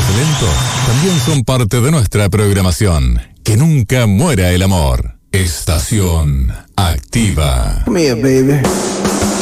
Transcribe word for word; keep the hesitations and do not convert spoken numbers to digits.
temas lentos también son parte de nuestra programación. Que nunca muera el amor. Estación Activa. Come here, baby.